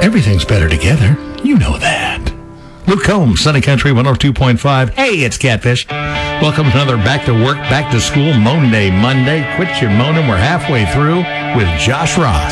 Everything's better together. You know that. Luke Combs, Sunny Country 102.5. Hey, it's Catfish. Welcome to another Back to Work, Back to School Moan Day Monday. Quit your moaning. We're halfway through with Josh Ross.